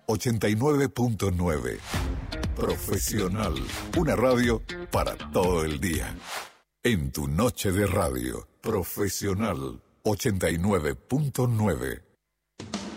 89.9. Profesional. Una radio para todo el día. En tu noche de radio. Profesional 89.9.